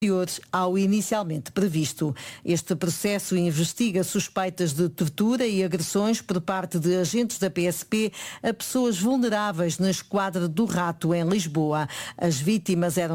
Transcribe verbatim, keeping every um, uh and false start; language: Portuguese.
superiores ao inicialmente previsto. Este processo investiga suspeitas de tortura e agressões por parte de agentes da P S P a pessoas vulneráveis na Esquadra do Rato, em Lisboa. As vítimas eram